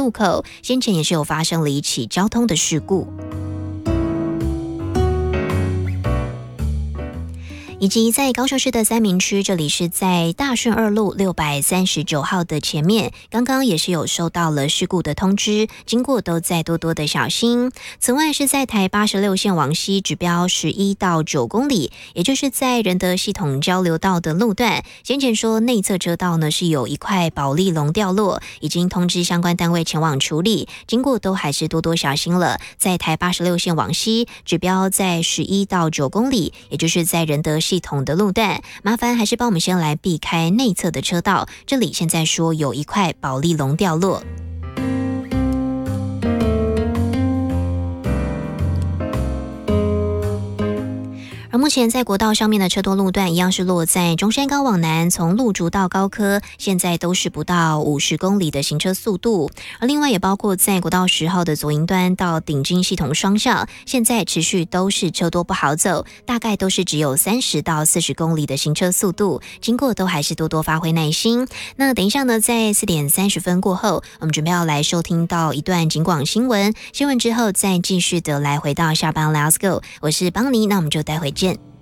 路口，先前也是有发生了一起交通的事故。以及在高雄市的三民区，这里是在大顺二路639号的前面，刚刚也是有收到了事故的通知，经过都再多多的小心。此外是在台86线往西指标11到9公里，也就是在仁德系统交流道的路段，先前说内侧车道呢是有一块保丽龙掉落，已经通知相关单位前往处理，经过都还是多多小心了。在台86线往西指标在11到9公里，也就是在仁德系统的路段，麻烦还是帮我们先来避开内侧的车道，这里现在说有一块保丽龙掉落。而目前在国道上面的车多路段一样是落在中山高往南，从鹿竹到高科，现在都是不到50公里的行车速度。而另外也包括在国道10号的左营端到顶金系统双向，现在持续都是车多不好走，大概都是只有30到40公里的行车速度，经过都还是多多发挥耐心。那等一下呢，在4点30分过后，我们准备要来收听到一段警广新闻，新闻之后再继续的来回到下班 Let's Go， 我是邦尼，那我们就待会见。